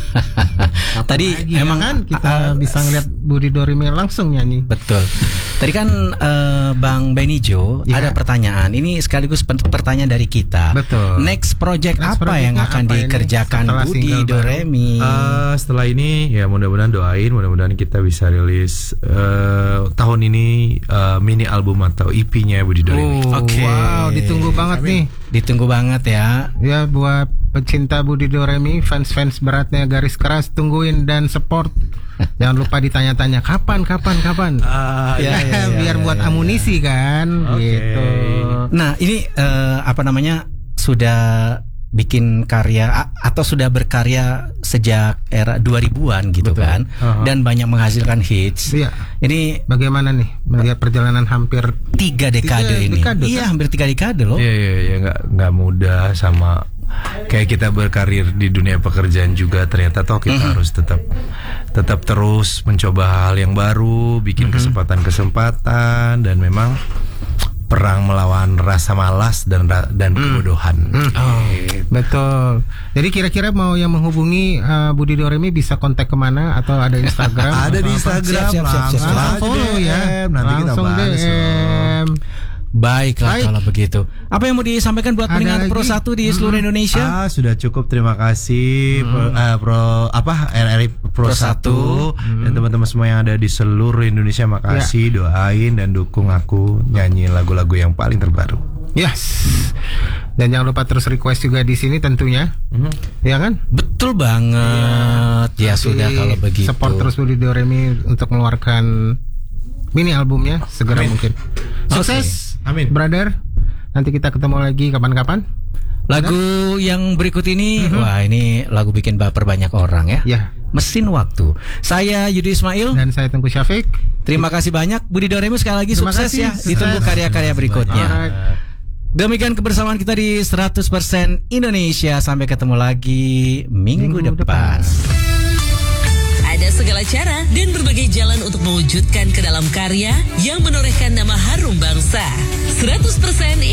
Tadi emang kan kita bisa ngeliat Budi Doremi langsung nyanyi. betul. Tadi kan Bang Benijo ada pertanyaan. Ini sekaligus pertanyaan dari kita. Betul. Next project Next apa project yang akan apa ini dikerjakan setelah Budi single baru? Doremi? Setelah ini ya mudah-mudahan doain, mudah-mudahan kita bisa rilis tahun ini mini album atau EP-nya Budi Doremi. Oke. Wow, ditunggu banget nih. Ditunggu banget ya. Ya buat pecinta Budi Doremi, fans-fans beratnya garis keras, tungguin dan support. Jangan lupa ditanya-tanya kapan. Biar buat amunisi kan, gitu. Nah, ini apa namanya? Sudah bikin karya atau sudah berkarya sejak era 2000-an gitu. Betul. Kan. Dan banyak menghasilkan hits. Iya. Ini bagaimana nih melihat perjalanan hampir 3 dekade ini? Iya, kan? hampir 3 dekade loh. Iya, nggak mudah sama kayak kita berkarir di dunia pekerjaan juga, ternyata toh kita harus tetap terus mencoba hal yang baru, bikin kesempatan dan memang perang melawan rasa malas dan kebodohan. Betul. Jadi kira-kira mau yang menghubungi Budi Doremi bisa kontak kemana atau ada Instagram? Ada di Instagram. Siap. Langsung follow ya. Nanti langsung kita bahas. DM. Baiklah kalau begitu. Apa yang mau disampaikan buat pendengar Pro 1 di seluruh Indonesia? Sudah cukup, terima kasih RRI Pro 1 dan teman-teman semua yang ada di seluruh Indonesia, makasih, doain dan dukung aku nyanyi lagu-lagu yang paling terbaru. Yes. Dan jangan lupa terus request juga di sini tentunya. Ya kan? Betul banget. Ya sudah kalau begitu. Support terus Budi Doremi untuk mengeluarkan mini albumnya segera mungkin. Sukses. Amin. Brother. Nanti kita ketemu lagi kapan-kapan. Lagu yang berikut ini, wah ini lagu bikin baper banyak orang ya. Ya. Mesin Waktu. Saya Yudi Ismail Dan saya Tengku Syafiq. Terima kasih banyak Budi Doremi, sekali lagi Terima sukses kasih, ya. sukses. Ditunggu karya-karya berikutnya. Alright. Demikian kebersamaan kita di 100% Indonesia. Sampai ketemu lagi minggu depan. Ada segala cara dan berbagai jalan untuk mewujudkan ke dalam karya yang menorehkan nama harum bangsa. 100%